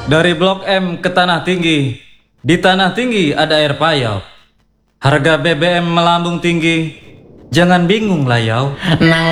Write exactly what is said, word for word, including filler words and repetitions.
Dari Blok M ke Tanah Tinggi. Di Tanah Tinggi ada air payau. Harga B B M melambung tinggi. Jangan bingung, Layau.